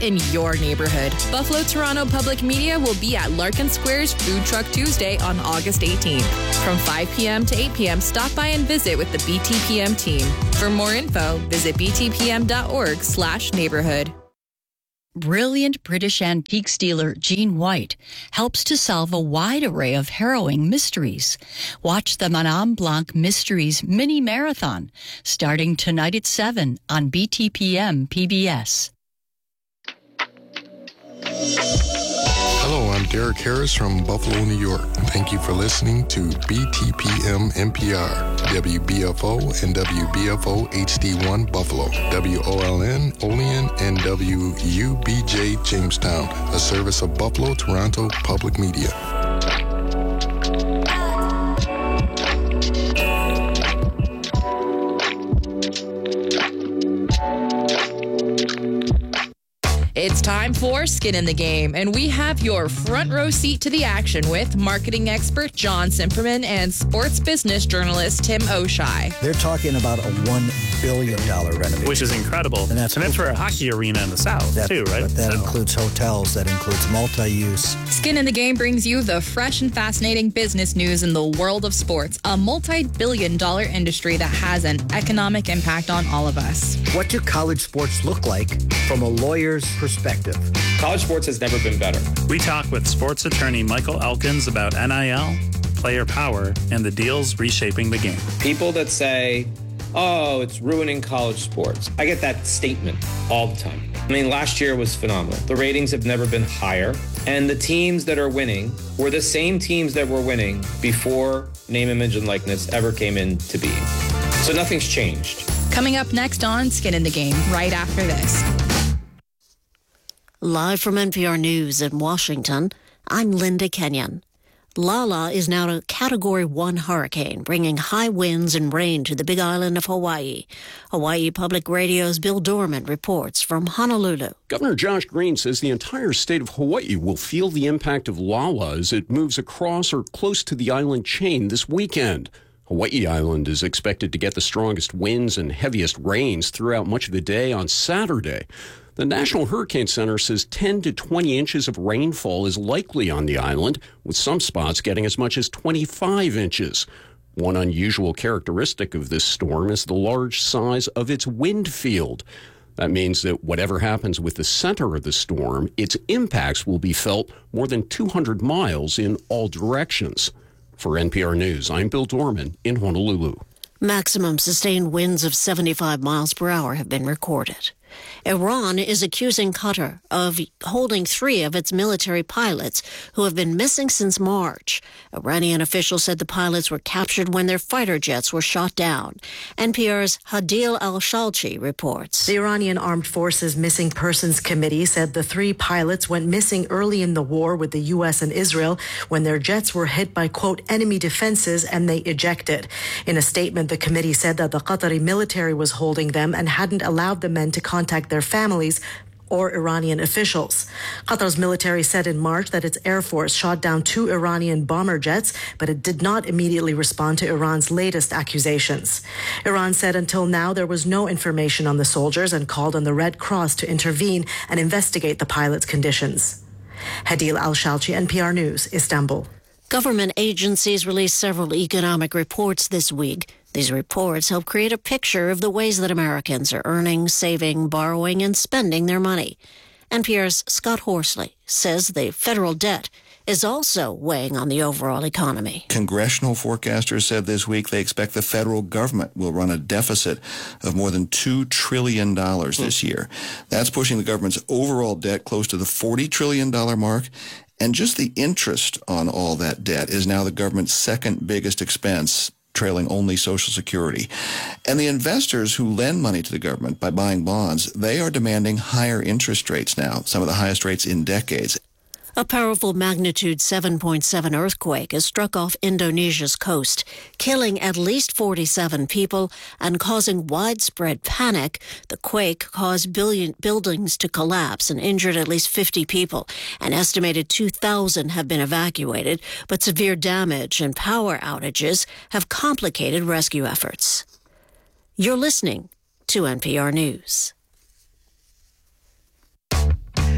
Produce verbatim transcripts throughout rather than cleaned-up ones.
in your neighborhood. Buffalo Toronto Public Media will be at Larkin Square's Food Truck Tuesday on August eighteenth. From five p.m. to eight p.m., stop by and visit with the B T P M team. For more info, visit b t p m dot org slash neighborhood. Brilliant British antiques dealer Jean White helps to solve a wide array of harrowing mysteries. Watch the Madame Blanc Mysteries Mini Marathon starting tonight at seven on B T P M P B S. Hello, I'm Derek Harris from Buffalo, New York. Thank you for listening to B T P M N P R, W B F O and W B F O H D one Buffalo, W O L N Olean, and W U B J Jamestown, a service of Buffalo Toronto Public Media. It's time for Skin in the Game, and we have your front row seat to the action with marketing expert John Simperman and sports business journalist Tim O'Shea. They're talking about a one billion dollars renovation. Which is incredible. And that's, and that's for a hockey arena in the South, that, too, right? But that so. includes hotels, that includes multi-use. Skin in the Game brings you the fresh and fascinating business news in the world of sports, a multi-billion dollar industry that has an economic impact on all of us. What do college sports look like from a lawyer's perspective? College sports has never been better. We talk with sports attorney Michael Elkins about N I L, player power, and the deals reshaping the game. People that say, oh, it's ruining college sports. I get that statement all the time. I mean, last year was phenomenal. The ratings have never been higher, and the teams that are winning were the same teams that were winning before name, image, and likeness ever came into being. So nothing's changed. Coming up next on Skin in the Game, right after this. Live from N P R News in Washington, I'm Linda Kenyon. Lala is now a Category one hurricane, bringing high winds and rain to the Big Island of Hawaii. Hawaii Public Radio's Bill Dorman reports from Honolulu. Governor Josh Green says the entire state of Hawaii will feel the impact of Lala as it moves across or close to the island chain this weekend. Hawaii Island is expected to get the strongest winds and heaviest rains throughout much of the day on Saturday. The National Hurricane Center says ten to twenty inches of rainfall is likely on the island, with some spots getting as much as twenty-five inches. One unusual characteristic of this storm is the large size of its wind field. That means that whatever happens with the center of the storm, its impacts will be felt more than two hundred miles in all directions. For N P R News, I'm Bill Dorman in Honolulu. Maximum sustained winds of seventy-five miles per hour have been recorded. Iran is accusing Qatar of holding three of its military pilots who have been missing since March. Iranian officials said the pilots were captured when their fighter jets were shot down. N P R's Hadil Al-Shalchi reports. The Iranian Armed Forces Missing Persons Committee said the three pilots went missing early in the war with the U S and Israel when their jets were hit by, quote, enemy defenses and they ejected. In a statement, the committee said that the Qatari military was holding them and hadn't allowed the men to contact their families or Iranian officials. Qatar's military said in March that its air force shot down two Iranian bomber jets, but it did not immediately respond to Iran's latest accusations. Iran said until now there was no information on the soldiers and called on the Red Cross to intervene and investigate the pilots' conditions. Hadil Al-Shalchi, N P R News, Istanbul. Government agencies released several economic reports this week. These reports help create a picture of the ways that Americans are earning, saving, borrowing, and spending their money. N P R's Scott Horsley says the federal debt is also weighing on the overall economy. Congressional forecasters said this week they expect the federal government will run a deficit of more than two trillion dollars this year. That's pushing the government's overall debt close to the forty trillion dollars mark. And just the interest on all that debt is now the government's second biggest expense, trailing only Social Security. And the investors who lend money to the government by buying bonds, they are demanding higher interest rates now, some of the highest rates in decades. A powerful magnitude seven point seven earthquake has struck off Indonesia's coast, killing at least forty-seven people and causing widespread panic. The quake caused billion buildings to collapse and injured at least fifty people. An estimated two thousand have been evacuated, but severe damage and power outages have complicated rescue efforts. You're listening to N P R News.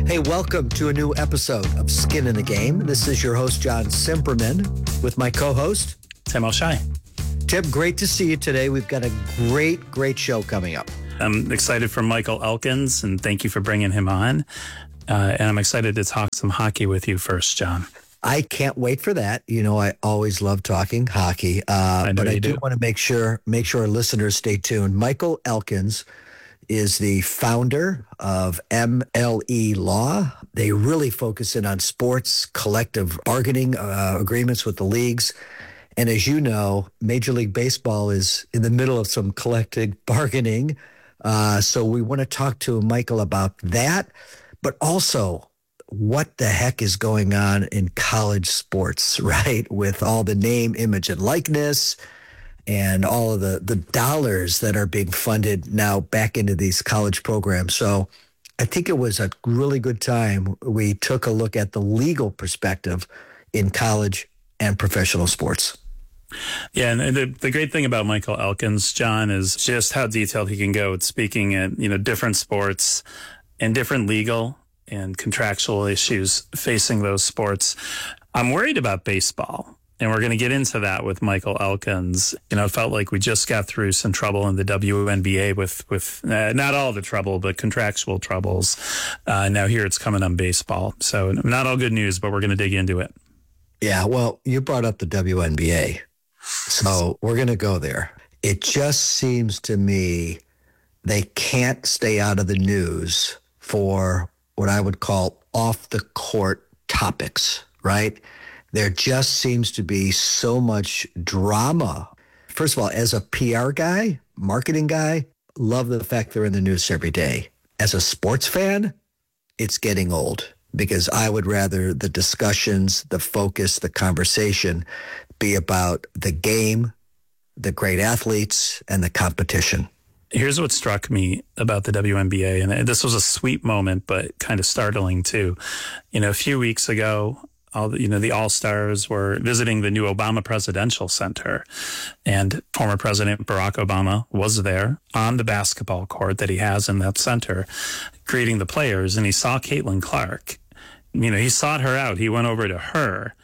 Hey, welcome to a new episode of Skin in the Game. This is your host, John Simperman, with my co-host, Tim O'Shea. Tim, great to see you today. We've got a great, great show coming up. I'm excited for Michael Elkins, and thank you for bringing him on. Uh, and I'm excited to talk some hockey with you first, John. I can't wait for that. You know, I always love talking hockey, uh, I know but I you do, do. want to make sure make sure our listeners stay tuned. Michael Elkins is the founder of M L E Law. They really focus in on sports, collective bargaining uh, agreements with the leagues. And as you know, Major League Baseball is in the middle of some collective bargaining. Uh, so we want to talk to Michael about that, but also what the heck is going on in college sports, right? With all the name, image, and likeness and all of the, the dollars that are being funded now back into these college programs. So I think it was a really good time we took a look at the legal perspective in college and professional sports. Yeah, and the, the great thing about Michael Elkins, John, is just how detailed he can go with speaking at, you know, different sports and different legal and contractual issues facing those sports. I'm worried about baseball, and we're going to get into that with Michael Elkins. You know, it felt like we just got through some trouble in the W N B A with, with uh, not all the trouble, but contractual troubles. Uh, now here it's coming on baseball. So not all good news, but we're going to dig into it. Yeah, well, you brought up the W N B A, so we're going to go there. It just seems to me they can't stay out of the news for what I would call off-the-court topics, right? There just seems to be so much drama. First of all, as a P R guy, marketing guy, love the fact they're in the news every day. As a sports fan, it's getting old because I would rather the discussions, the focus, the conversation be about the game, the great athletes, and the competition. Here's what struck me about the W N B A, and this was a sweet moment, but kind of startling too. You know, a few weeks ago, all the, you know, the All-Stars were visiting the new Obama Presidential Center, and former President Barack Obama was there on the basketball court that he has in that center, greeting the players, and he saw Caitlin Clark. You know, he sought her out. He went over to her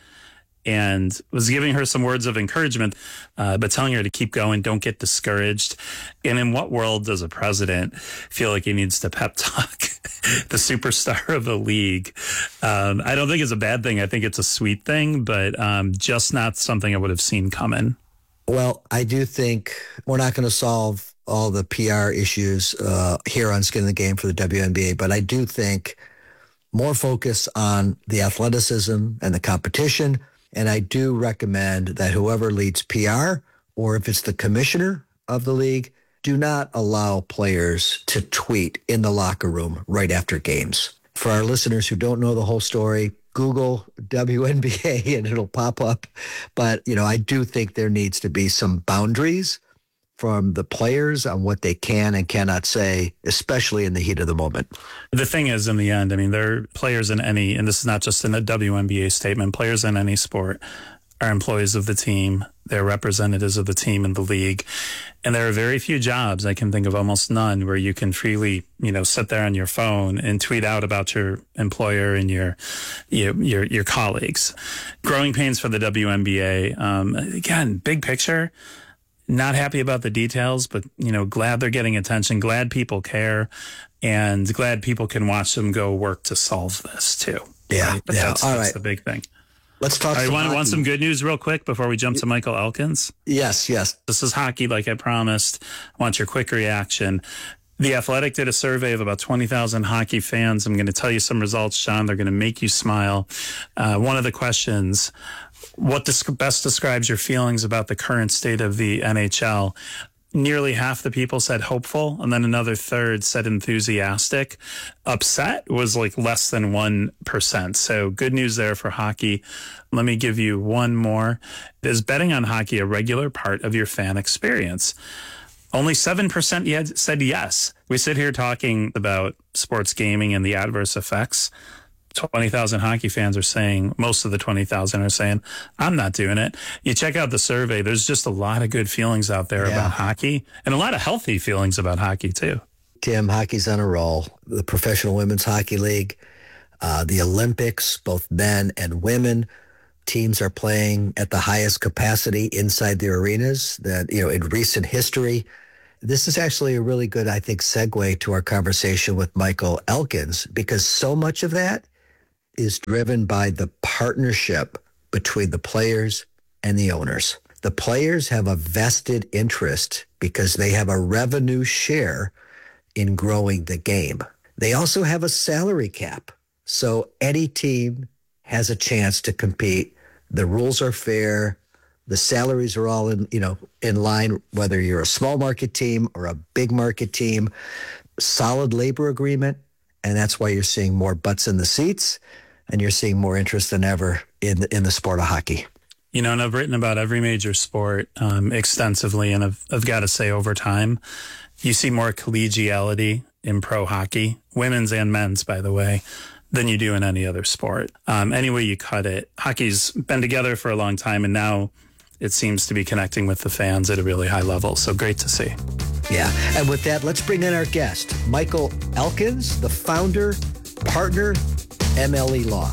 and was giving her some words of encouragement, uh, but telling her to keep going, don't get discouraged. And in what world does a president feel like he needs to pep talk the superstar of the league? Um, I don't think it's a bad thing. I think it's a sweet thing, but um, just not something I would have seen coming. Well, I do think we're not going to solve all the P R issues uh, here on Skin in the Game for the W N B A, but I do think more focus on the athleticism and the competition. And I do recommend that whoever leads P R, or if it's the commissioner of the league, do not allow players to tweet in the locker room right after games. For our listeners who don't know the whole story, Google W N B A and it'll pop up. But, you know, I do think there needs to be some boundaries from the players on what they can and cannot say, especially in the heat of the moment. The thing is, in the end, I mean, there are players in any, and this is not just in a W N B A statement, players in any sport are employees of the team. They're representatives of the team in the league. And there are very few jobs, I can think of almost none, where you can freely, you know, sit there on your phone and tweet out about your employer and your, your, your, your colleagues. Growing pains for the W N B A. Um, again, big picture. Not happy about the details, but, you know, glad they're getting attention, glad people care, and glad people can watch them go work to solve this too. Yeah, right? But yeah. That's, All that's right. the big thing. Let's talk. I some want, hockey. want some good news real quick before we jump to Michael Elkins. Yes, yes. This is hockey, like I promised. I want your quick reaction. The Athletic did a survey of about twenty thousand hockey fans. I'm going to tell you some results, Sean. They're going to make you smile. Uh, one of the questions, what des- best describes your feelings about the current state of the N H L? Nearly half the people said hopeful, and then another third said enthusiastic. Upset was like less than one percent. So good news there for hockey. Let me give you one more. Is betting on hockey a regular part of your fan experience? Only seven percent yet said yes. We sit here talking about sports gaming and the adverse effects. twenty thousand hockey fans are saying, most of the twenty thousand are saying, I'm not doing it. You check out the survey, there's just a lot of good feelings out there yeah. about hockey, and a lot of healthy feelings about hockey too. Tim, hockey's on a roll. The Professional Women's Hockey League Uh, the Olympics, both men and women, teams are playing at the highest capacity inside their arenas that, you know, in recent history. This is actually a really good, I think, segue to our conversation with Michael Elkins, because so much of that is driven by the partnership between the players and the owners. The players have a vested interest because they have a revenue share in growing the game. They also have a salary cap. So any team has a chance to compete. The rules are fair. The salaries are all in, you know, in line, whether you're a small market team or a big market team. Solid labor agreement, and that's why you're seeing more butts in the seats, and you're seeing more interest than ever in the, in the sport of hockey. You know, and I've written about every major sport um, extensively, and I've, I've got to say, over time, you see more collegiality in pro hockey, women's and men's, by the way, than you do in any other sport. Um, any way you cut it, hockey's been together for a long time, and now it seems to be connecting with the fans at a really high level. So great to see. Yeah. And with that, let's bring in our guest, Michael Elkins, the founder, partner, M L E Law.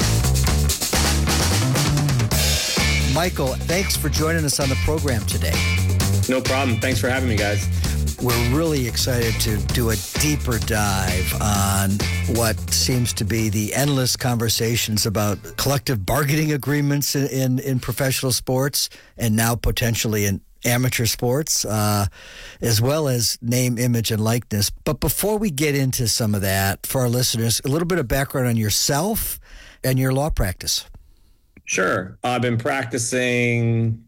Michael, thanks for joining us on the program today. No problem. Thanks for having me, guys. We're really excited to do a deeper dive on what seems to be the endless conversations about collective bargaining agreements in, in, in professional sports and now potentially in amateur sports, uh, as well as name, image, and likeness. But before we get into some of that, for our listeners, a little bit of background on yourself and your law practice. Sure. I've been practicing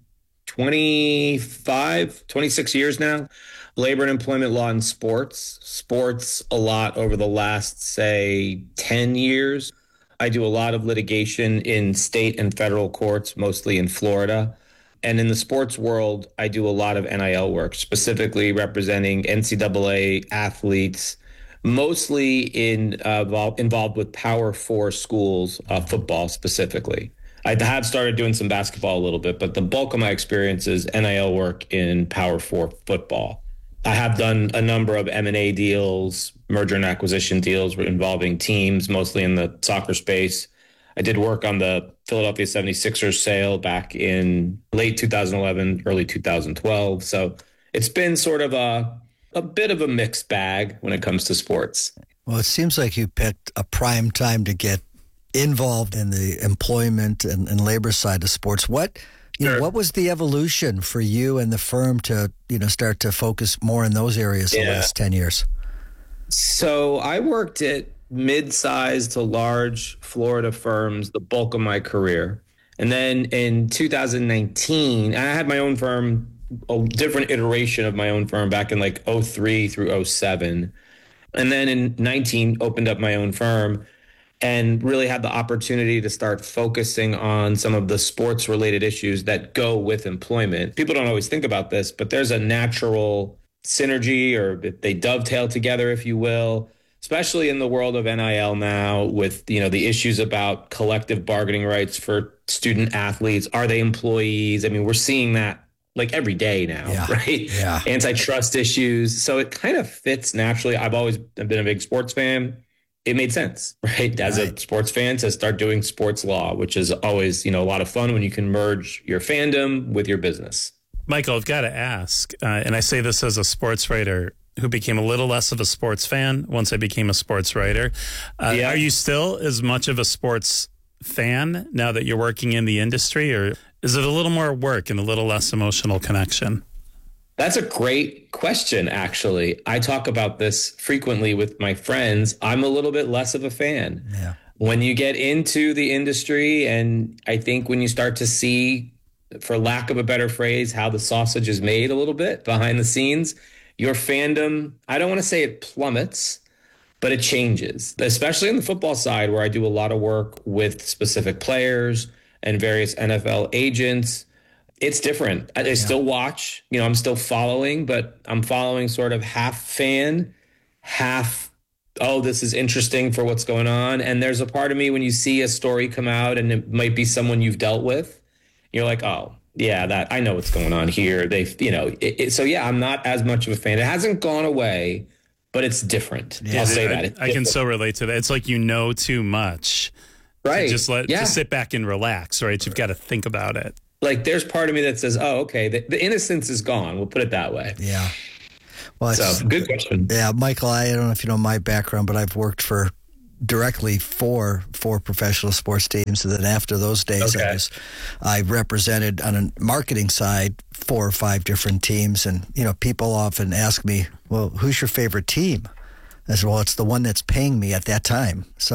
twenty-five, twenty-six years now. Labor and employment law in sports, sports a lot over the last, say, ten years. I do a lot of litigation in state and federal courts, mostly in Florida. And in the sports world, I do a lot of N I L work, specifically representing N C double A athletes, mostly in uh, involved with Power Four schools, uh, football specifically. I have started doing some basketball a little bit, but the bulk of my experience is N I L work in Power Four football. I have done a number of M and A deals, merger and acquisition deals involving teams, mostly in the soccer space. I did work on the Philadelphia seventy-sixers sale back in late two thousand eleven, early two thousand twelve. So it's been sort of a, a bit of a mixed bag when it comes to sports. Well, it seems like you picked a prime time to get involved in the employment and, and labor side of sports. What You know, what was the evolution for you and the firm to, you know, start to focus more in those areas yeah. the last ten years? So I worked at mid-sized to large Florida firms the bulk of my career. And then in two thousand nineteen, I had my own firm, a different iteration of my own firm back in like oh three through oh seven. And then in nineteen, opened up my own firm and really had the opportunity to start focusing on some of the sports-related issues that go with employment. People don't always think about this, but there's a natural synergy, or they dovetail together, if you will, especially in the world of N I L now with, you know, the issues about collective bargaining rights for student athletes. Are they employees? I mean, we're seeing that like every day now, yeah. right? Yeah. Antitrust issues. So it kind of fits naturally. I've always been a big sports fan. It made sense, right? As right. a sports fan, to start doing sports law, which is always, you know, a lot of fun when you can merge your fandom with your business. Michael, I've got to ask, uh, and I say this as a sports writer who became a little less of a sports fan once I became a sports writer. Uh, yeah. Are you still as much of a sports fan now that you're working in the industry, or is it a little more work and a little less emotional connection? That's a great question, actually. I talk about this frequently with my friends. I'm a little bit less of a fan. Yeah. When you get into the industry, and I think when you start to see, for lack of a better phrase, how the sausage is made a little bit behind the scenes, your fandom, I don't want to say it plummets, but it changes, especially on the football side, where I do a lot of work with specific players and various N F L agents. It's different. I, I yeah. still watch, you know, I'm still following, but I'm following sort of half fan, half, oh, this is interesting for what's going on. And there's a part of me when you see a story come out and it might be someone you've dealt with, you're like, oh, yeah, that I know what's going on here. They've, you know, it, it, so yeah, I'm not as much of a fan. It hasn't gone away, but it's different. Yeah, I'll say I, that. It's I can so relate to that. It's like you know too much. Right. To just let yeah. to sit back and relax, right? You've got to think about it. Like there's part of me that says, oh, okay, the, the innocence is gone. We'll put it that way. Yeah. Well, so good question. Yeah, Michael, I don't know if you know my background, but I've worked for directly for four professional sports teams. And then after those days, okay. I was, I represented on a marketing side four or five different teams. And, you know, people often ask me, well, who's your favorite team? I said, well, it's the one that's paying me at that time. So,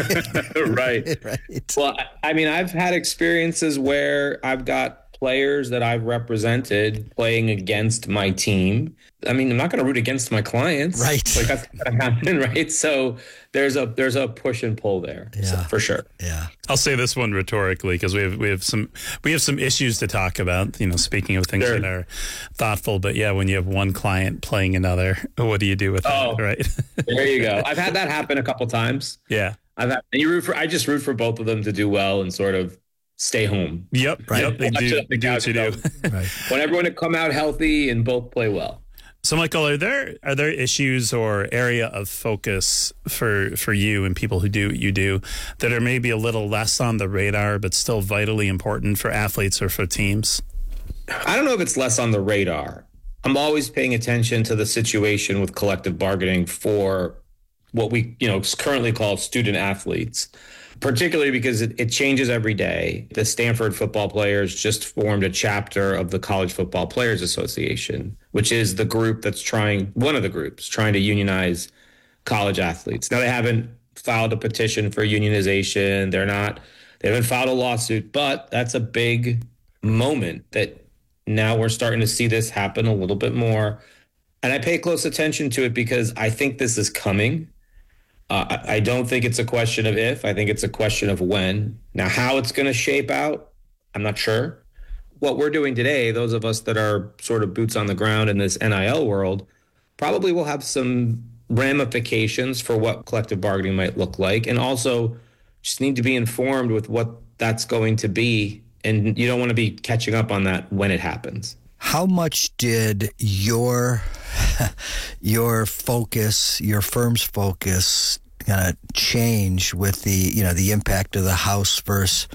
right. right. Well, I mean, I've had experiences where I've got players that I've represented playing against my team. I mean, I'm not going to root against my clients. Right. Like that's going to happen, right? So there's a there's a push and pull there, yeah. so, for sure. Yeah. I'll say this one rhetorically because we have we have some we have some issues to talk about. You know, speaking of things sure. that are thoughtful, but yeah, when you have one client playing another, what do you do with oh, that? Right. There you go. I've had that happen a couple times. Yeah. I've had, and you root for. I just root for both of them to do well and sort of stay home. Yep. Right. Yep. They do, they do what you do. Right. Want everyone to come out healthy and both play well. So, Michael, are there are there issues or area of focus for for you and people who do what you do that are maybe a little less on the radar but still vitally important for athletes or for teams? I don't know if it's less on the radar. I'm always paying attention to the situation with collective bargaining for what we, you know, currently call student athletes, particularly because it, it changes every day. The Stanford football players just formed a chapter of the College Football Players Association, which is the group that's trying, one of the groups trying to unionize college athletes. Now, they haven't filed a petition for unionization. They're not, they haven't filed a lawsuit, but that's a big moment that now we're starting to see this happen a little bit more. And I pay close attention to it because I think this is coming. Uh, I don't think it's a question of if. I think it's a question of when. Now, how it's going to shape out, I'm not sure. What we're doing today, those of us that are sort of boots on the ground in this N I L world, probably will have some ramifications for what collective bargaining might look like, and also just need to be informed with what that's going to be. And you don't want to be catching up on that when it happens. How much did your your focus, your firm's focus, kind of change with the you know the impact of the House versus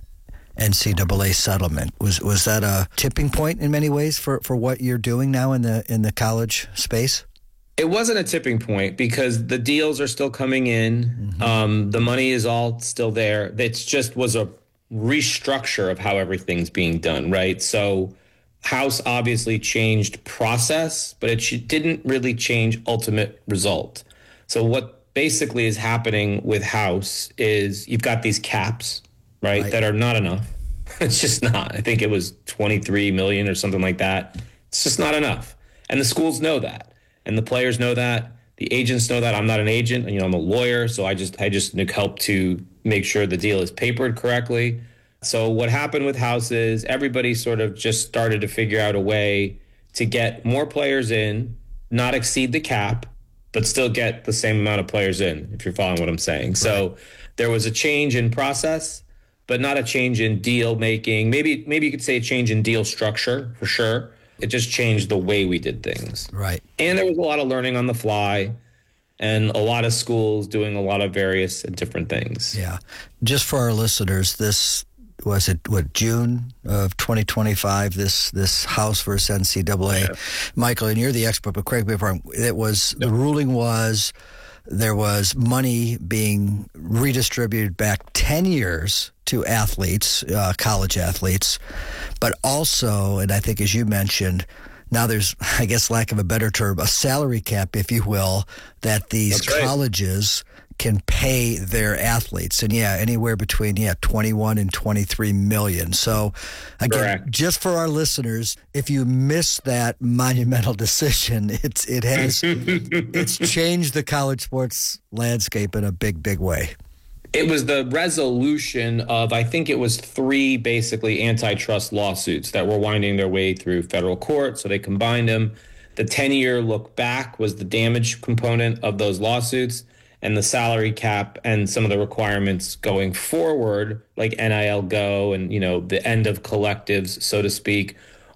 N C double A settlement? Was was that a tipping point in many ways for, for what you're doing now in the in the college space? It wasn't a tipping point because the deals are still coming in. Mm-hmm. Um, the money is all still there. It just was a restructure of how everything's being done, right? So House obviously changed process, but it didn't really change ultimate result. So what basically is happening with House is you've got these caps, right, right. that are not enough. It's just not. I think it was twenty-three million or something like that. It's just not enough. And the schools know that. And the players know that. The agents know that. I'm not an agent. You know, I'm a lawyer, so I just I just help to make sure the deal is papered correctly. So what happened with House is everybody sort of just started to figure out a way to get more players in, not exceed the cap, but still get the same amount of players in, if you're following what I'm saying. Right. So there was a change in process, but not a change in deal making. Maybe maybe you could say a change in deal structure for sure. It just changed the way we did things. Right. And there was a lot of learning on the fly and a lot of schools doing a lot of various different things. Yeah. Just for our listeners, this was it what June of twenty twenty-five, this this House versus N C double A. Yeah. Michael, and you're the expert, but correct me if I'm wrong, it was yeah. the ruling was there was money being redistributed back ten years to athletes, uh, college athletes, but also, and I think as you mentioned, now there's, I guess, lack of a better term, a salary cap, if you will, that these That's right. colleges can pay their athletes. And yeah, anywhere between, yeah, twenty-one and twenty-three million. So again, Correct. Just for our listeners, if you miss that monumental decision, it's, it has, it's changed the college sports landscape in a big, big way. It was the resolution of, I think it was three basically antitrust lawsuits that were winding their way through federal court. So they combined them. The ten-year look back was the damage component of those lawsuits, and the salary cap and some of the requirements going forward, like N I L Go and, you know, the end of collectives, so to speak,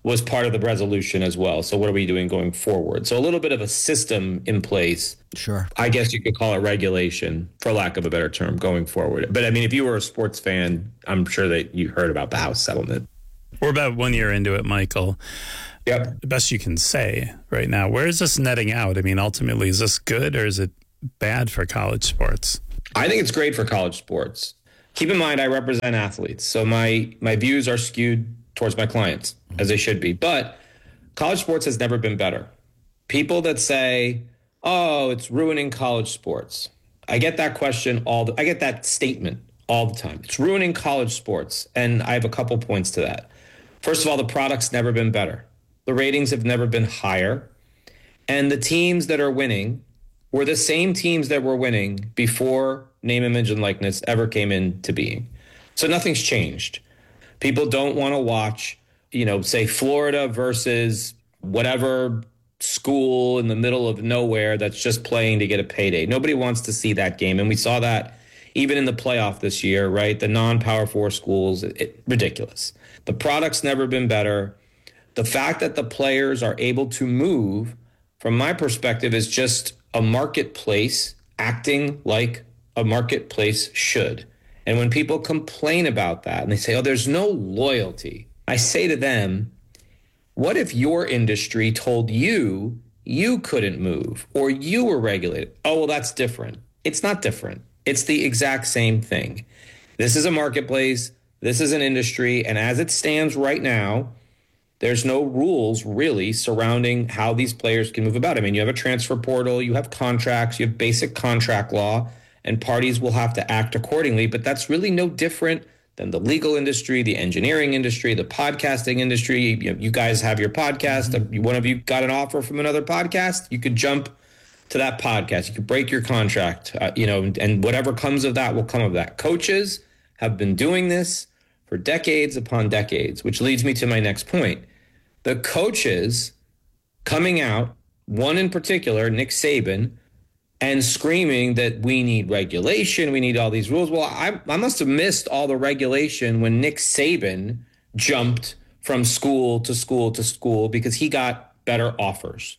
was part of the resolution as well. So what are we doing going forward? So a little bit of a system in place. Sure. I guess you could call it regulation, for lack of a better term, going forward. But I mean, if you were a sports fan, I'm sure that you heard about the House settlement. We're about one year into it, Michael. Yep. The best you can say right now, where is this netting out? I mean, ultimately, is this good or is it bad for college sports? I think it's great for college sports. Keep in mind, I represent athletes, so my my views are skewed towards my clients, as they should be. But college sports has never been better. People that say, oh, it's ruining college sports. I get that question all the, I get that statement all the time. It's ruining college sports. And I have a couple points to that. First of all, the product's never been better. The ratings have never been higher. And the teams that are winning were the same teams that were winning before name, image, and likeness ever came into being. So nothing's changed. People don't want to watch, you know, say Florida versus whatever school in the middle of nowhere that's just playing to get a payday. Nobody wants to see that game. And we saw that even in the playoff this year, right? The non-Power Four schools, it, it, ridiculous. The product's never been better. The fact that the players are able to move, from my perspective, is just a marketplace acting like a marketplace should. And when people complain about that and they say, oh, there's no loyalty, I say to them, what if your industry told you you couldn't move or you were regulated? Oh, well, that's different. It's not different. It's the exact same thing. This is a marketplace. This is an industry. And as it stands right now, there's no rules really surrounding how these players can move about. I mean, you have a transfer portal, you have contracts, you have basic contract law, and parties will have to act accordingly. But that's really no different than the legal industry, the engineering industry, the podcasting industry. You, you guys have your podcast. Mm-hmm. One of you got an offer from another podcast. You could jump to that podcast. You could break your contract, uh, you know, and whatever comes of that will come of that. Coaches have been doing this for decades upon decades, which leads me to my next point. The coaches coming out, one in particular, Nick Saban, and screaming that we need regulation, we need all these rules. Well, I, I must have missed all the regulation when Nick Saban jumped from school to school to school because he got better offers.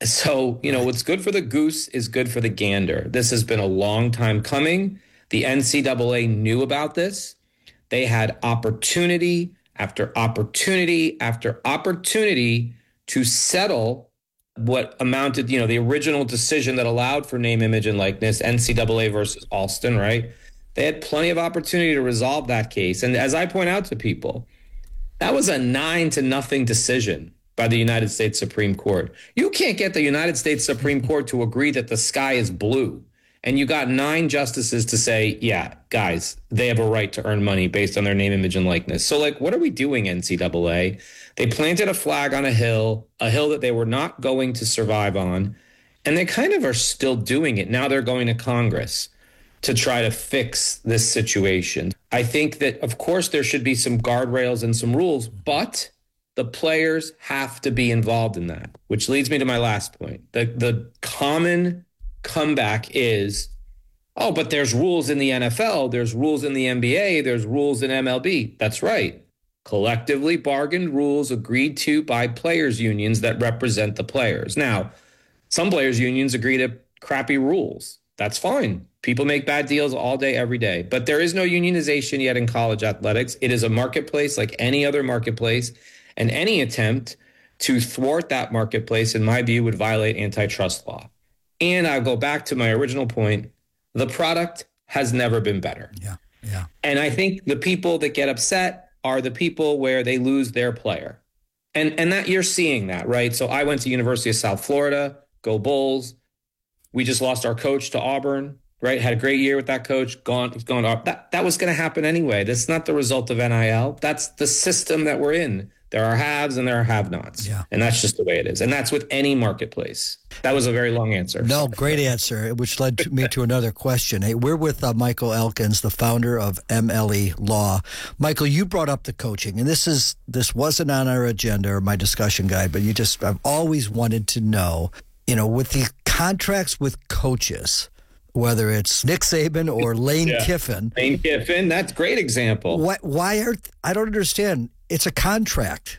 So, you know, what's good for the goose is good for the gander. This has been a long time coming. The N C double A knew about this. They had opportunity after opportunity after opportunity to settle what amounted, you know, the original decision that allowed for name, image, and likeness, N C double A versus Alston, right? They had plenty of opportunity to resolve that case. And as I point out to people, that was a nine to nothing decision by the United States Supreme Court. You can't get the United States Supreme Court to agree that the sky is blue. And you got nine justices to say, yeah, guys, they have a right to earn money based on their name, image, and likeness. So, like, what are we doing, N C double A? They planted a flag on a hill, a hill that they were not going to survive on, and they kind of are still doing it. Now they're going to Congress to try to fix this situation. I think that, of course, there should be some guardrails and some rules, but the players have to be involved in that, which leads me to my last point. The, the common comeback is, oh, but there's rules in the N F L, there's rules in the N B A, there's rules in M L B. That's right. Collectively bargained rules agreed to by players' unions that represent the players. Now, some players' unions agree to crappy rules. That's fine. People make bad deals all day, every day. But there is no unionization yet in college athletics. It is a marketplace like any other marketplace, and any attempt to thwart that marketplace, in my view, would violate antitrust law. And I'll go back to my original point. The product has never been better. Yeah, yeah. And I think the people that get upset are the people where they lose their player. And and that you're seeing that, right? So I went to University of South Florida, go Bulls. We just lost our coach to Auburn, right? Had a great year with that coach, gone, he's gone up. That, that was going to happen anyway. That's not the result of N I L. That's the system that we're in. There are haves and there are have-nots. Yeah. And that's just the way it is. And that's with any marketplace. That was a very long answer. No, great answer, which led to me to another question. Hey, we're with uh, Michael Elkins, the founder of M L E Law. Michael, you brought up the coaching, and this is this wasn't on our agenda or my discussion guide, but you just, I've always wanted to know, you know, with the contracts with coaches, whether it's Nick Saban or Lane yeah. Kiffin. Lane Kiffin, that's a great example. Why, why are, I don't understand. It's a contract.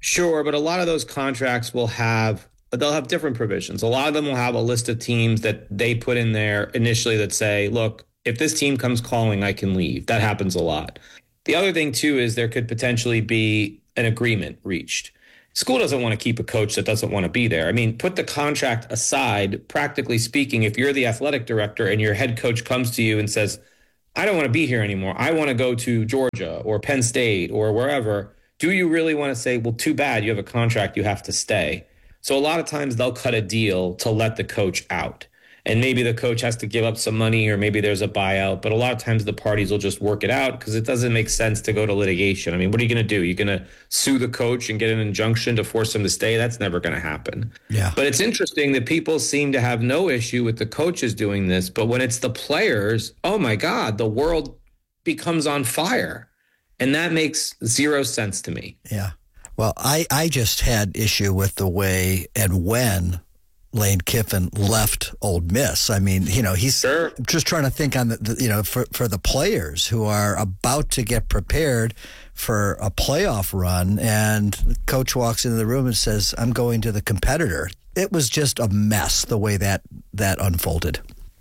Sure, but a lot of those contracts will have, they'll have different provisions. A lot of them will have a list of teams that they put in there initially that say, look, if this team comes calling, I can leave. That happens a lot. The other thing, too, is there could potentially be an agreement reached. School doesn't want to keep a coach that doesn't want to be there. I mean, put the contract aside. Practically speaking, if you're the athletic director and your head coach comes to you and says, I don't want to be here anymore, I want to go to Georgia or Penn State or wherever, do you really want to say, well, too bad, you have a contract, you have to stay? So a lot of times they'll cut a deal to let the coach out. And maybe the coach has to give up some money, or maybe there's a buyout. But a lot of times the parties will just work it out because it doesn't make sense to go to litigation. I mean, what are you going to do? You're going to sue the coach and get an injunction to force him to stay? That's never going to happen. Yeah. But it's interesting that people seem to have no issue with the coaches doing this. But when it's the players, oh, my God, the world becomes on fire. And that makes zero sense to me. Yeah. Well, I, I just had issue with the way and when Lane Kiffin left Ole Miss. I mean, you know, he's sure. just trying to think on the, the, you know, for, for the players who are about to get prepared for a playoff run, and the coach walks into the room and says, I'm going to the competitor. It was just a mess the way that that unfolded.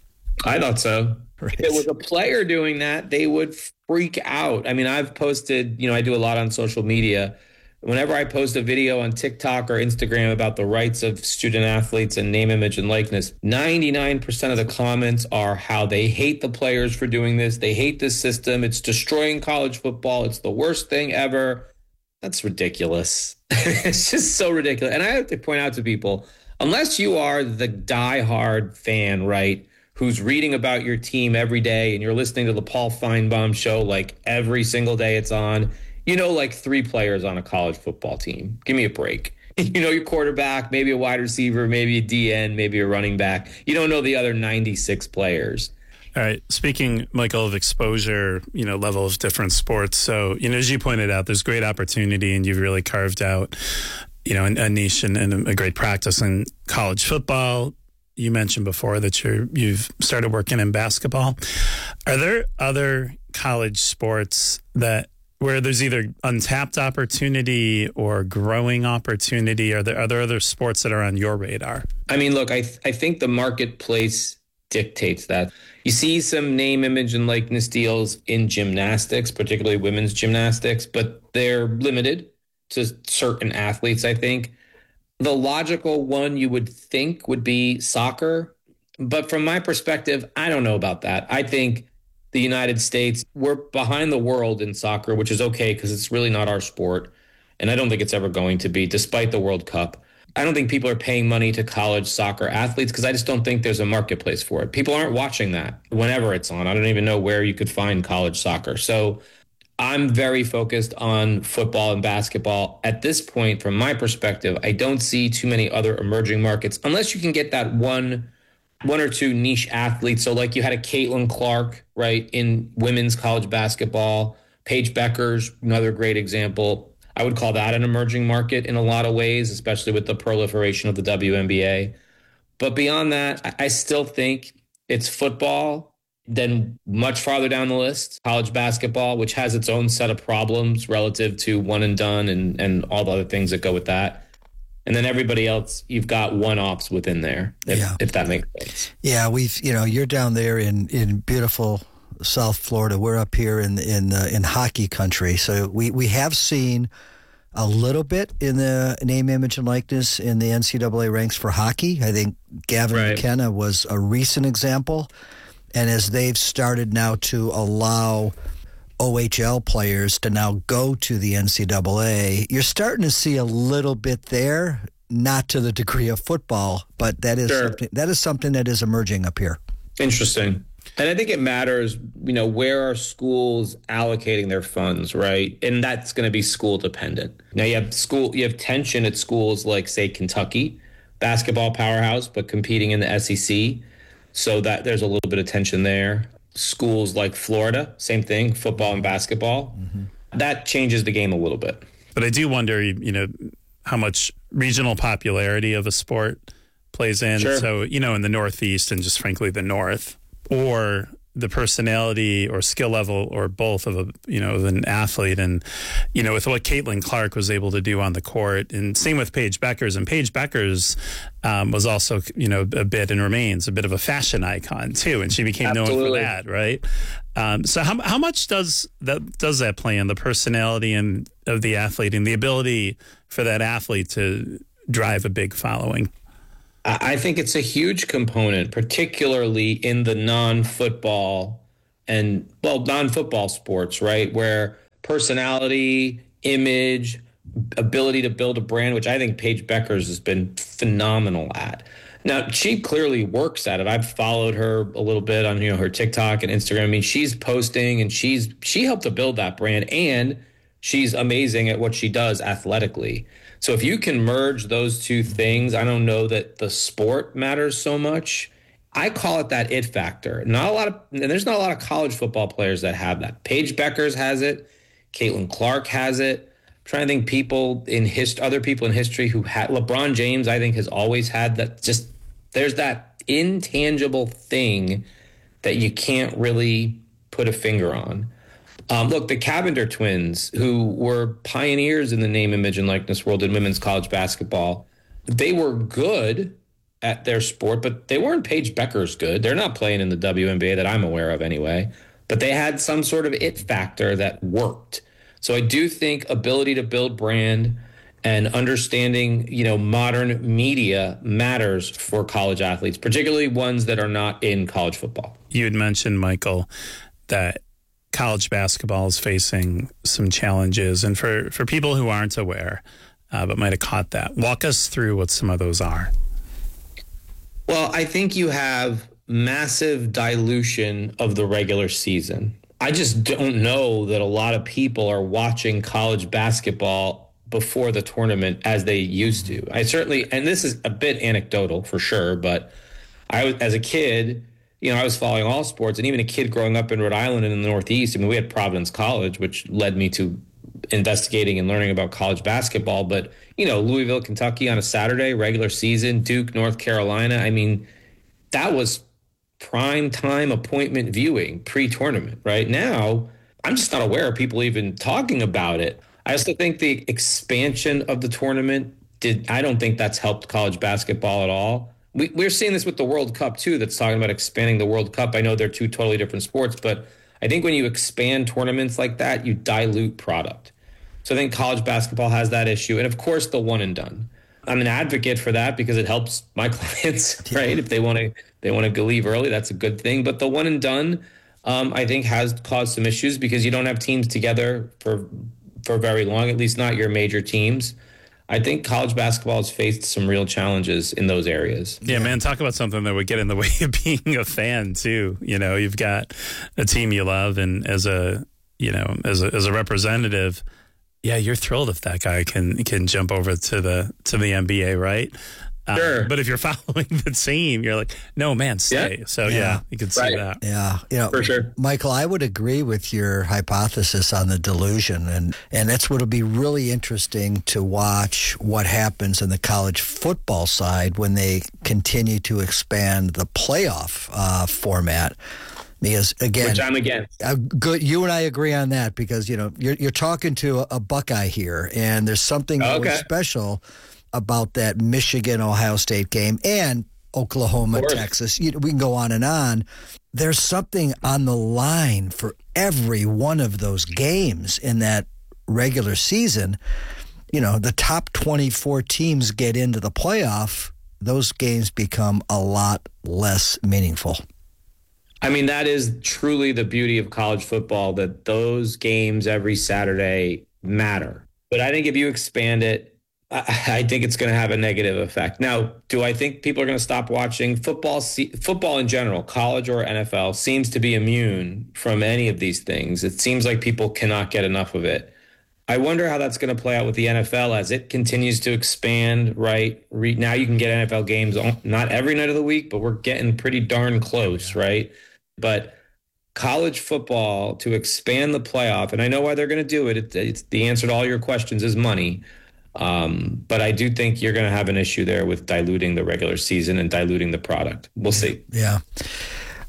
I thought so. Right. If it was a player doing that, they would freak out. I mean, I've posted, you know, I do a lot on social media. Whenever I post a video on TikTok or Instagram about the rights of student athletes and name, image, and likeness, ninety-nine percent of the comments are how they hate the players for doing this. They hate this system. It's destroying college football. It's the worst thing ever. That's ridiculous. It's just so ridiculous. And I have to point out to people, unless you are the diehard fan, right, who's reading about your team every day and you're listening to the Paul Feinbaum show like every single day it's on, you know, like three players on a college football team. Give me a break. You know your quarterback, maybe a wide receiver, maybe a D N, maybe a running back. You don't know the other ninety-six players. All right. Speaking, Michael, of exposure, you know, level of different sports. So, you know, as you pointed out, there's great opportunity and you've really carved out, you know, a niche and, and a great practice in college football. You mentioned before that you're, you've started working in basketball. Are there other college sports that where there's either untapped opportunity or growing opportunity? Are there, are there other sports that are on your radar? I mean, look, I th- I think the marketplace dictates that. You see some name, image, and likeness deals in gymnastics, particularly women's gymnastics, but they're limited to certain athletes, I think. The logical one you would think would be soccer. But from my perspective, I don't know about that. I think the United States, we're behind the world in soccer, which is okay because it's really not our sport. And I don't think it's ever going to be, despite the World Cup. I don't think people are paying money to college soccer athletes because I just don't think there's a marketplace for it. People aren't watching that whenever it's on. I don't even know where you could find college soccer. So I'm very focused on football and basketball. At this point, from my perspective, I don't see too many other emerging markets unless you can get that one one or two niche athletes. So like you had a Caitlin Clark, right, in women's college basketball. Paige Becker's another great example. I would call that an emerging market in a lot of ways, especially with the proliferation of the W N B A. But beyond that, I still think it's football. Then much farther down the list, college basketball, which has its own set of problems relative to one and done and, and all the other things that go with that. And then everybody else, you've got one-offs within there, if, yeah. if that makes sense. Yeah, we've, you know, you're down there in, in beautiful South Florida. We're up here in in uh, in hockey country. So we, we have seen a little bit in the name, image, and likeness in the N C double A ranks for hockey. I think Gavin right. McKenna was a recent example. And as they've started now to allow O H L players to now go to the N C double A, you're starting to see a little bit there, not to the degree of football, but that is sure. something, that is something that is emerging up here. Interesting. And I think it matters, you know, where are schools allocating their funds, right? And that's going to be school dependent. Now you have school, you have tension at schools like, say, Kentucky, basketball powerhouse, but competing in the S E C. So that there's a little bit of tension there. Schools like Florida, same thing, football and basketball. Mm-hmm. That changes the game a little bit. But I do wonder, you know, how much regional popularity of a sport plays in. Sure. So, you know, in the Northeast and just frankly the North, or the personality or skill level or both of a, you know, of an athlete. And, you know, with what Caitlin Clark was able to do on the court, and same with Paige Beckers. And Paige Beckers um, was also, you know, a bit and remains a bit of a fashion icon too. And she became Absolutely. known for that, right? Um, so how how much does that does that play in the personality and of the athlete and the ability for that athlete to drive a big following? I think it's a huge component, particularly in the non-football and, well, non-football sports, right? Where personality, image, ability to build a brand, which I think Paige Beckers has been phenomenal at. Now, she clearly works at it. I've followed her a little bit on, you know, her TikTok and Instagram. I mean, she's posting and she's she helped to build that brand, and she's amazing at what she does athletically. So if you can merge those two things, I don't know that the sport matters so much. I call it that it factor. Not a lot of, and there's not a lot of college football players that have that. Paige Beckers has it. Caitlin Clark has it. I'm trying to think people in hist- other people in history who had, LeBron James, I think, has always had that. Just, there's that intangible thing that you can't really put a finger on. Um, look, the Cavender twins, who were pioneers in the name, image, and likeness world in women's college basketball, they were good at their sport, but they weren't Paige Beckers good. They're not playing in the W N B A that I'm aware of anyway, but they had some sort of it factor that worked. So I do think ability to build brand and understanding, you know, modern media matters for college athletes, particularly ones that are not in college football. You had mentioned, Michael, that college basketball is facing some challenges. And for, for people who aren't aware, uh, but might have caught that, walk us through what some of those are. Well, I think you have massive dilution of the regular season. I just don't know that a lot of people are watching college basketball before the tournament as they used to. I certainly, and this is a bit anecdotal for sure, but I was, as a kid, you know, I was following all sports, and even a kid growing up in Rhode Island in the Northeast. I mean, we had Providence College, which led me to investigating and learning about college basketball. But, you know, Louisville, Kentucky on a Saturday, regular season, Duke, North Carolina. I mean, that was prime time appointment viewing pre-tournament. Right now, I'm just not aware of people even talking about it. I also think the expansion of the tournament did. I don't think that's helped college basketball at all. We, we're seeing this with the World Cup, too, that's talking about expanding the World Cup. I know they're two totally different sports, but I think when you expand tournaments like that, you dilute product. So I think college basketball has that issue. And, of course, the one and done. I'm an advocate for that because it helps my clients, right? If they want to they want to leave early, that's a good thing. But the one and done, um, I think, has caused some issues because you don't have teams together for for very long, at least not your major teams. I think college basketball has faced some real challenges in those areas. Yeah, man, talk about something that would get in the way of being a fan too. You know, you've got a team you love, and as a you know, as a as a representative, yeah, you're thrilled if that guy can can jump over to the to the N B A, right? Sure. Um, but if you're following the team, you're like, no, man, stay. Yeah. So yeah, yeah you can see right. that. Yeah, you know, for sure. Michael, I would agree with your hypothesis on the delusion, and and that's what'll be really interesting to watch what happens in the college football side when they continue to expand the playoff uh, format. Because again, which I'm against. Uh, good, you and I agree on that because you know you're you're talking to a, a Buckeye here, and there's something okay. really special about that Michigan Ohio State game and Oklahoma Texas. You know, we can go on and on. There's something on the line for every one of those games in that regular season. You know, the top twenty-four teams get into the playoff. Those games become a lot less meaningful. I mean, that is truly the beauty of college football, that those games every Saturday matter. But I think if you expand it, I, I think it's going to have a negative effect. Now, do I think people are going to stop watching football? Football in general, college or N F L, seems to be immune from any of these things. It seems like people cannot get enough of it. I wonder how that's going to play out with the N F L as it continues to expand, right? Now you can get N F L games not every night of the week, but we're getting pretty darn close, right? But college football, to expand the playoff, and I know why they're going to do it. It's, it's the answer to all your questions is money. Um, but I do think you're going to have an issue there with diluting the regular season and diluting the product. We'll see. Yeah.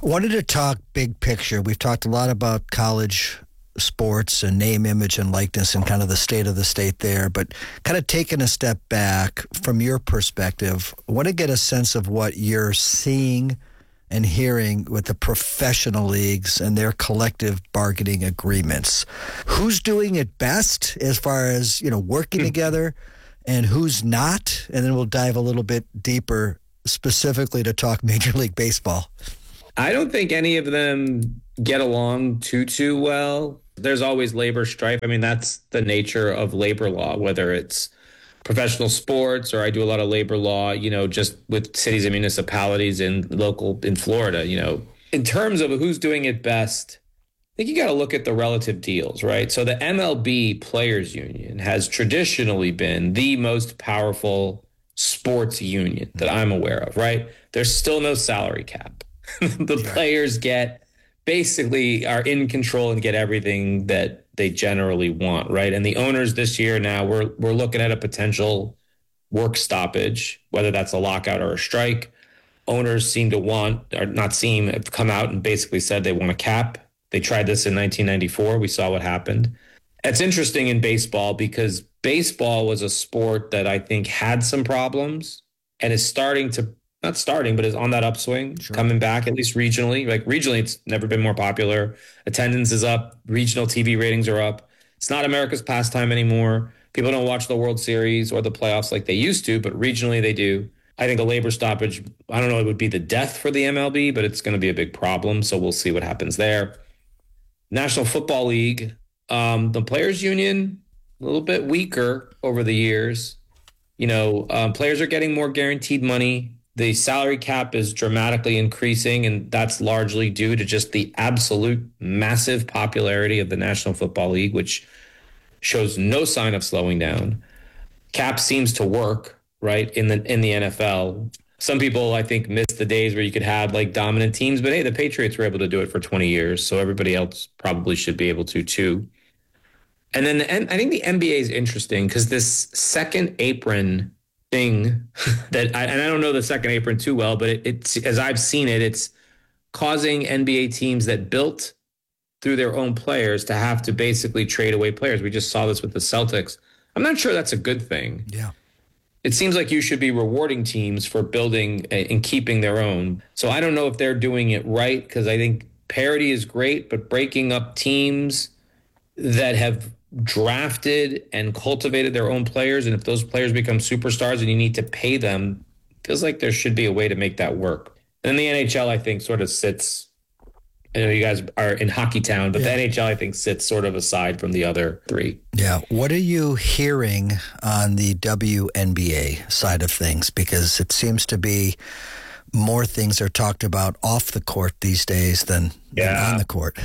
Wanted to talk big picture. We've talked a lot about college sports and name, image, and likeness and kind of the state of the state there, but kind of taking a step back from your perspective, I want to get a sense of what you're seeing and hearing with the professional leagues and their collective bargaining agreements. Who's doing it best as far as, you know, working together and who's not? And then we'll dive a little bit deeper specifically to talk Major League Baseball. I don't think any of them get along too, too well. There's always labor strife. I mean, that's the nature of labor law, whether it's professional sports or I do a lot of labor law, you know, just with cities and municipalities in local in Florida, you know. In terms of who's doing it best, I think you got to look at the relative deals, right? So the M L B Players Union has traditionally been the most powerful sports union that I'm aware of, right? There's still no salary cap. The yeah. players get basically are in control and get everything that they generally want, right? And the owners this year now, we're we're looking at a potential work stoppage, whether that's a lockout or a strike. Owners seem to want, or not seem, have come out and basically said they want a cap. They tried this in nineteen ninety-four. We saw what happened. It's interesting in baseball because baseball was a sport that I think had some problems and is starting to Not starting, but is on that upswing, sure. coming back, at least regionally. Like regionally, it's never been more popular. Attendance is up. Regional T V ratings are up. It's not America's pastime anymore. People don't watch the World Series or the playoffs like they used to, but regionally they do. I think a labor stoppage, I don't know, it would be the death for the M L B, but it's going to be a big problem. So we'll see what happens there. National Football League, um, the Players Union, a little bit weaker over the years. You know, um, players are getting more guaranteed money. The salary cap is dramatically increasing, and that's largely due to just the absolute massive popularity of the National Football League, which shows no sign of slowing down. Cap seems to work, right, in the in the N F L. Some people, I think, miss the days where you could have, like, dominant teams, but, hey, the Patriots were able to do it for twenty years, so everybody else probably should be able to, too. And then the, I think the N B A is interesting because this second apron thing that I, and I don't know the second apron too well, but it, it's as I've seen it, it's causing N B A teams that built through their own players to have to basically trade away players. We just saw this with the Celtics. I'm not sure that's a good thing. Yeah. It seems like you should be rewarding teams for building and keeping their own. So I don't know if they're doing it right because I think parity is great, but breaking up teams that have drafted and cultivated their own players, and if those players become superstars and you need to pay them, feels like there should be a way to make that work. And then the N H L, I think, sort of sits, I know you guys are in Hockey Town, but yeah. the N H L, I think, sits sort of aside from the other three. Yeah. What are you hearing on the W N B A side of things? Because it seems to be more things are talked about off the court these days than, yeah. than on the court.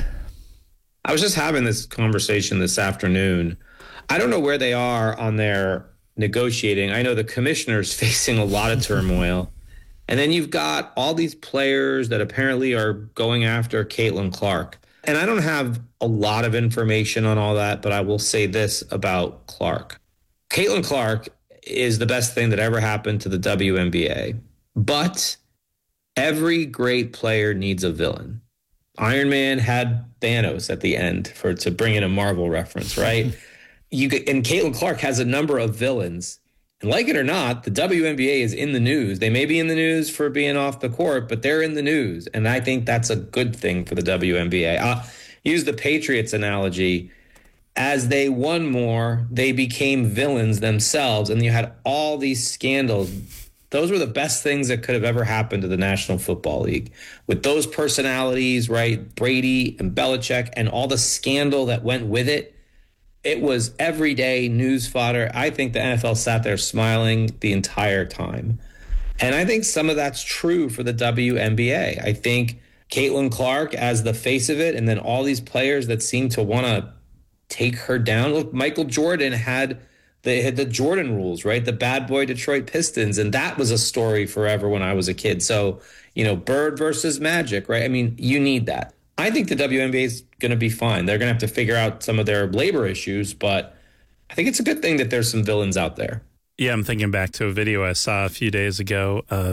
I was just having this conversation this afternoon. I don't know where they are on their negotiating. I know the commissioner's facing a lot of turmoil. And then you've got all these players that apparently are going after Caitlin Clark. And I don't have a lot of information on all that, but I will say this about Clark. Caitlin Clark is the best thing that ever happened to the W N B A. But every great player needs a villain. Iron Man had Thanos at the end, for to bring in a Marvel reference, right? you and Caitlin Clark has a number of villains. And like it or not, the W N B A is in the news. They may be in the news for being off the court, but they're in the news. And I think that's a good thing for the W N B A. I'll use the Patriots analogy. As they won more, they became villains themselves. And you had all these scandals. Those were the best things that could have ever happened to the National Football League. With those personalities, right, Brady and Belichick and all the scandal that went with it, it was everyday news fodder. I think the N F L sat there smiling the entire time. And I think some of that's true for the W N B A. I think Caitlin Clark as the face of it, and then all these players that seem to want to take her down. Look, Michael Jordan had... They had the Jordan rules, right? The bad boy Detroit Pistons. And that was a story forever when I was a kid. So, you know, Bird versus Magic, right? I mean, you need that. I think the W N B A is going to be fine. They're going to have to figure out some of their labor issues, but I think it's a good thing that there's some villains out there. Yeah, I'm thinking back to a video I saw a few days ago of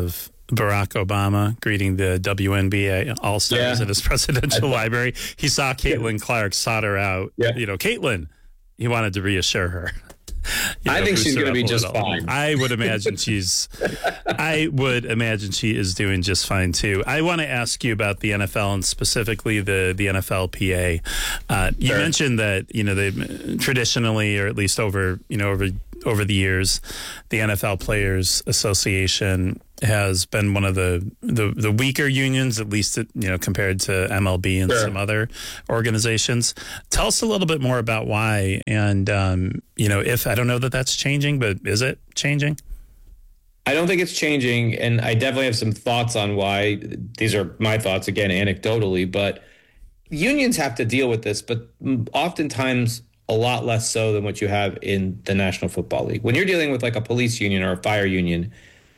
Barack Obama greeting the W N B A All-Stars Yeah. at his presidential library. He saw Caitlin Clark solder out. Yeah. You know, Caitlin, he wanted to reassure her. You I know, think boost she's her going to up be a just little. fine. I would imagine she's, I would imagine she is doing just fine too. I want to ask you about the N F L and specifically the, the N F L P A. Uh, you Sure. mentioned that, you know, they traditionally, or at least over, you know, over, over the years, the N F L Players Association has been one of the, the, the weaker unions, at least, you know, compared to M L B and Sure. some other organizations. Tell us a little bit more about why. And, um, you know, if I don't know that that's changing, but is it changing? I don't think it's changing, and I definitely have some thoughts on why. These are my thoughts, again, anecdotally, but unions have to deal with this, but oftentimes a lot less so than what you have in the National Football League. When you're dealing with like a police union or a fire union,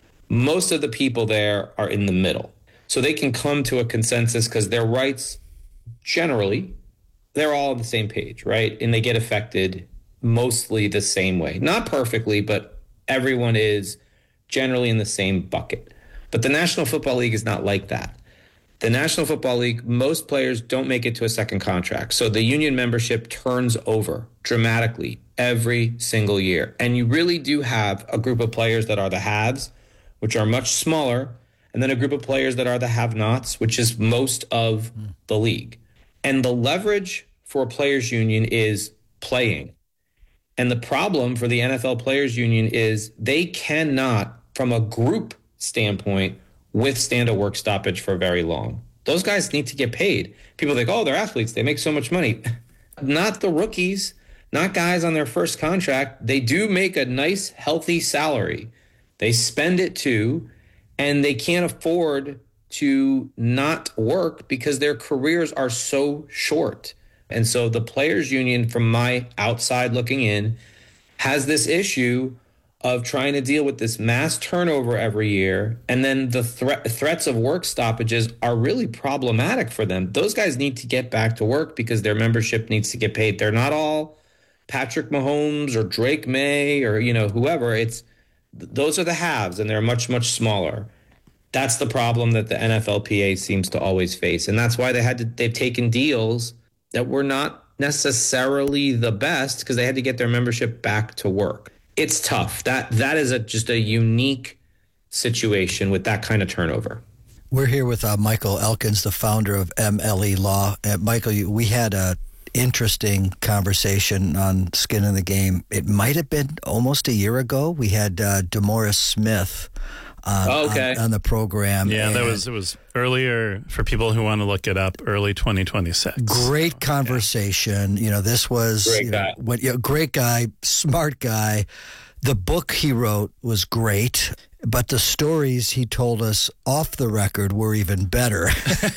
most of the people there are in the middle. So they can come to a consensus because their rights, generally, they're all on the same page, right? And they get affected mostly the same way. Not perfectly, but everyone is generally in the same bucket. But the National Football League is not like that. The National Football League, most players don't make it to a second contract. So the union membership turns over dramatically every single year. And you really do have a group of players that are the haves, which are much smaller, and then a group of players that are the have-nots, which is most of the league. And the leverage for a players' union is playing. And the problem for the N F L Players Union is they cannot, from a group standpoint, withstand a work stoppage for very long. Those guys need to get paid. People think, oh, they're athletes. They make so much money. Not the rookies, not guys on their first contract. They do make a nice, healthy salary. They spend it too, and they can't afford to not work because their careers are so short. And so the Players Union, from my outside looking in, has this issue of trying to deal with this mass turnover every year. And then the thre- threats of work stoppages are really problematic for them. Those guys need to get back to work because their membership needs to get paid. They're not all Patrick Mahomes or Drake May or, you know, whoever. It's those are the haves, and they're much, much smaller. That's the problem that the N F L P A seems to always face. And that's why they had to, they've taken deals that were not necessarily the best because they had to get their membership back to work. It's tough. That that is a just a unique situation with that kind of turnover. We're here with uh, Michael Elkins, the founder of M L E Law. Uh, Michael, you, we had a interesting conversation on Skin in the Game. It might have been almost a year ago. We had uh, DeMaurice Smith on, oh, okay. on, on the program. Yeah, that was it was earlier for people who want to look it up. Early twenty twenty-six. Great conversation. Yeah. You know, this was great you guy. Know, what, you know, great guy, smart guy. The book he wrote was great, but the stories he told us off the record were even better.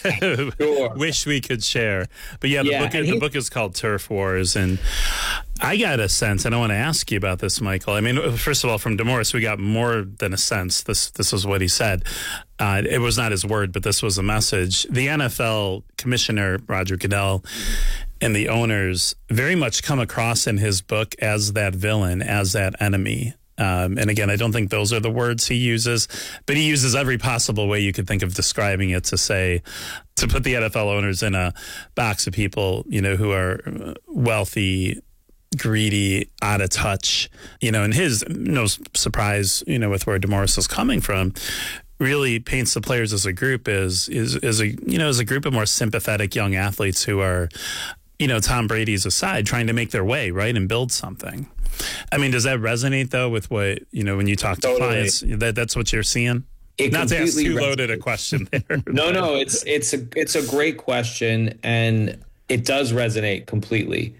Sure. Wish we could share. But yeah, the Yeah, book and the he- book is called Turf Wars, and I got a sense, and I want to ask you about this, Michael. I mean, first of all, from DeMaurice, we got more than a sense. This this is what he said. Uh, it was not his word, but this was a message. The N F L commissioner, Roger Goodell, and the owners very much come across in his book as that villain, as that enemy. Um, and again, I don't think those are the words he uses, but he uses every possible way you could think of describing it to say, to put the N F L owners in a box of people, you know, who are wealthy, greedy, out of touch, you know, and his, no surprise, you know, with where DeMaurice is coming from, really paints the players as a group as is is a you know as a group of more sympathetic young athletes who are, you know, Tom Brady's aside, trying to make their way, right, and build something. I mean, does that resonate though with what, you know, when you talk to Totally. clients, that that's what you're seeing? It Not to ask completely too loaded a resonates. question there. No, no, it's it's a it's a great question, and it does resonate completely.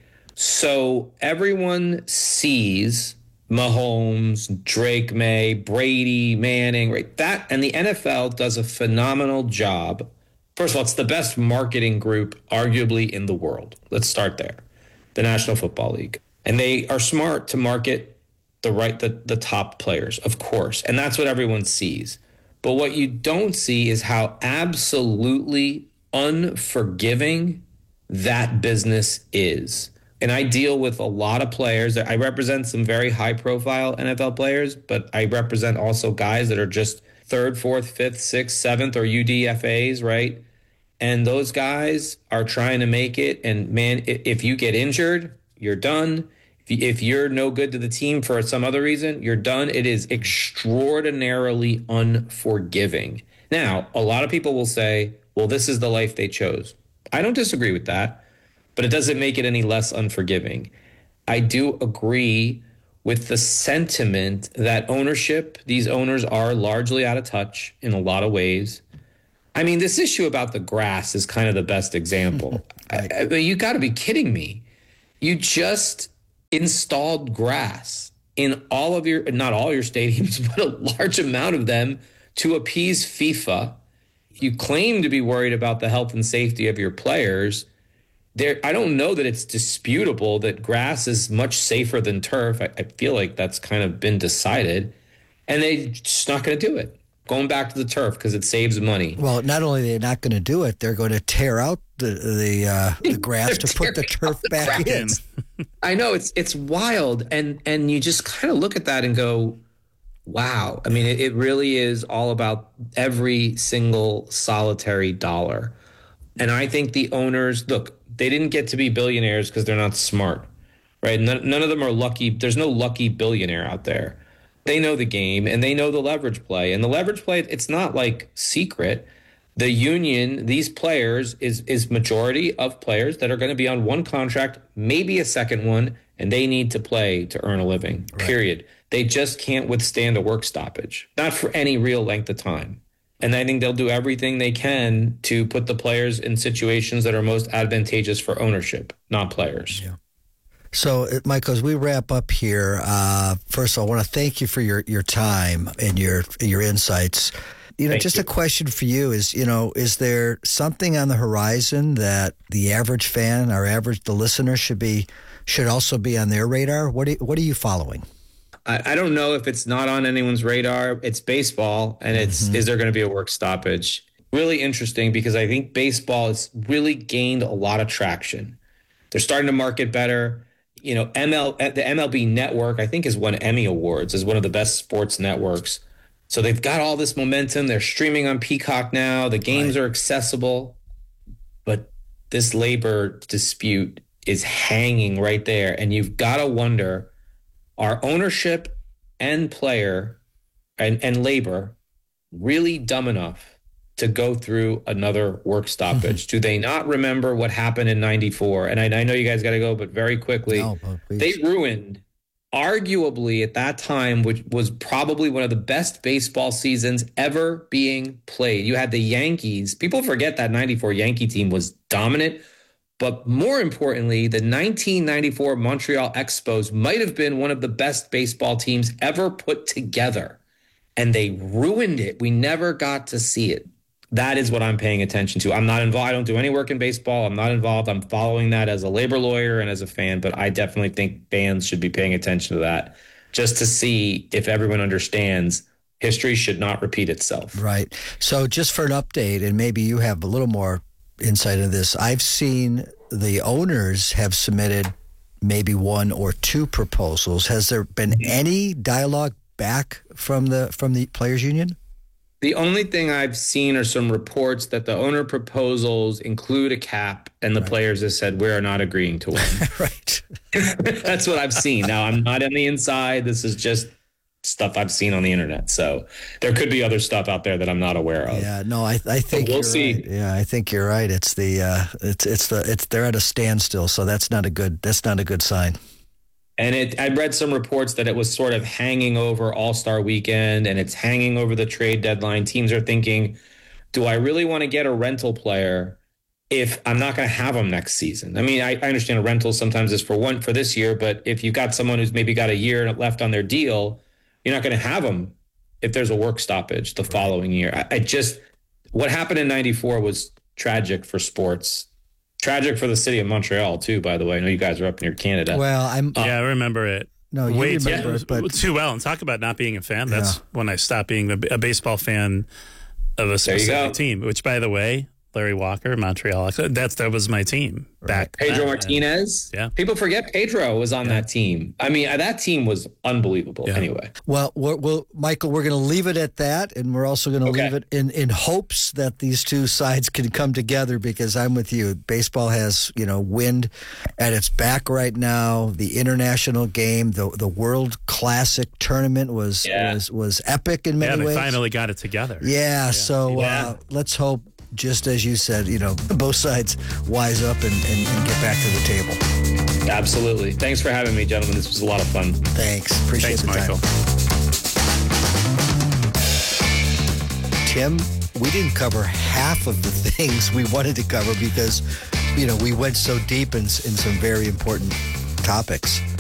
So everyone sees Mahomes, Drake May, Brady, Manning, right? That, and the N F L does a phenomenal job. First of all, it's the best marketing group arguably in the world. Let's start there. The National Football League. And they are smart to market the right the, the top players, of course. And that's what everyone sees. But what you don't see is how absolutely unforgiving that business is. And I deal with a lot of players. I represent some very high profile N F L players, but I represent also guys that are just third, fourth, fifth, sixth, seventh, or U D F As, right? And those guys are trying to make it. And man, if you get injured, you're done. If you're no good to the team for some other reason, you're done. It is extraordinarily unforgiving. Now, a lot of people will say, well, this is the life they chose. I don't disagree with that, but it doesn't make it any less unforgiving. I do agree with the sentiment that ownership, these owners are largely out of touch in a lot of ways. I mean, this issue about the grass is kind of the best example. I, I mean, you got to be kidding me. You just installed grass in all of your, not all your stadiums, but a large amount of them to appease FIFA. You claim to be worried about the health and safety of your players. There, I don't know that it's disputable that grass is much safer than turf. I, I feel like that's kind of been decided. And they're just not going to do it. Going back to the turf because it saves money. Well, not only are they not going to do it, they're going to tear out the the, uh, the grass to put the turf the back in. I know, it's it's wild. And, and you just kind of look at that and go, wow. I mean, it, it really is all about every single solitary dollar. And I think the owners, look, they didn't get to be billionaires because they're not smart, right? None, none of them are lucky. There's no lucky billionaire out there. They know the game and they know the leverage play. And the leverage play, it's not like secret. The union, these players, is is majority of players that are going to be on one contract, maybe a second one, and they need to play to earn a living, right. Period. They just can't withstand a work stoppage, not for any real length of time. And I think they'll do everything they can to put the players in situations that are most advantageous for ownership, not players. Yeah. So, Michael, as we wrap up here, uh, first of all, I want to thank you for your, your time and your your insights. You know, thank just you. a question for you is, you know, is there something on the horizon that the average fan, our average, the listener should be, should also be on their radar? What are, what are you following? I, I don't know if it's not on anyone's radar. It's baseball, and it's mm-hmm. is there going to be a work stoppage? Really interesting because I think baseball has really gained a lot of traction. They're starting to market better. You know, M L, the M L B network, I think, has won Emmy Awards as one of the best sports networks. So they've got all this momentum. They're streaming on Peacock now. The games right. are accessible. But this labor dispute is hanging right there. And you've got to wonder, are ownership and player and, and labor really dumb enough to go through another work stoppage? Do they not remember what happened in ninety-four? And I, I know you guys got to go, but very quickly, no, they ruined, arguably at that time, which was probably one of the best baseball seasons ever being played. You had the Yankees. People forget that ninety-four Yankee team was dominant. But more importantly, the nineteen ninety-four Montreal Expos might have been one of the best baseball teams ever put together. And they ruined it. We never got to see it. That is what I'm paying attention to. I'm not involved. I don't do any work in baseball. I'm not involved. I'm following that as a labor lawyer and as a fan. But I definitely think fans should be paying attention to that just to see if everyone understands history should not repeat itself. Right. So just for an update, and maybe you have a little more insight into this, I've seen the owners have submitted maybe one or two proposals. Has there been any dialogue back from the from the players union? The only thing I've seen are some reports that the owner proposals include a cap, and the right. players have said, we are not agreeing to one. Right. That's what I've seen. Now, I'm not on the inside. This is just stuff I've seen on the internet. So there could be other stuff out there that I'm not aware of. Yeah, no, I, I think we'll you're see. Right. Yeah, I think you're right. It's the uh, it's it's the it's they're at a standstill. So that's not a good that's not a good sign. And it, I read some reports that it was sort of hanging over All-Star Weekend, and it's hanging over the trade deadline. Teams are thinking, do I really want to get a rental player if I'm not going to have them next season? I mean, I, I understand a rental sometimes is for one for this year, but if you've got someone who's maybe got a year left on their deal, you're not going to have them if there's a work stoppage the following year. I, I just, what happened in ninety-four was tragic for sports. Tragic for the city of Montreal, too, by the way. I know you guys are up near Canada. Well, I'm... Uh, yeah, I remember it. No, you Way remember too, it, but... too well. And talk about not being a fan. That's yeah. when I stopped being a, a baseball fan of a specific team, which, by the way, Larry Walker, Montreal. That's that was my team back. Pedro then. Martinez. Yeah. People forget Pedro was on Yeah. that team. I mean, that team was unbelievable. Yeah. Anyway. Well, we're, we'll, Michael, we're going to leave it at that, and we're also going to Okay. leave it in, in hopes that these two sides can come together, because I'm with you. Baseball has, you know, wind at its back right now. The international game, the the World Classic tournament was Yeah. was, was epic in Yeah, many they ways. finally got it together. Yeah, so Yeah. Uh, let's hope, just as you said, you know, both sides wise up and, and, and get back to the table. Absolutely. Thanks for having me, gentlemen. This was a lot of fun. Thanks. Appreciate Thanks, the Michael. time. Tim, we didn't cover half of the things we wanted to cover because, you know, we went so deep in, in some very important topics.